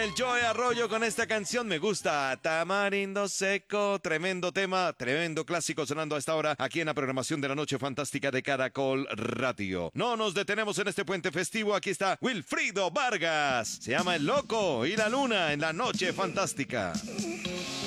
el Joe Arroyo con esta canción. Me gusta. Tamarindo seco. Tremendo tema, tremendo clásico sonando a esta hora aquí en la programación de la Noche Fantástica de Caracol Radio. No nos detenemos en este puente festivo. Aquí está Wilfrido Vargas. Se llama El Loco y la Luna en la Noche Fantástica.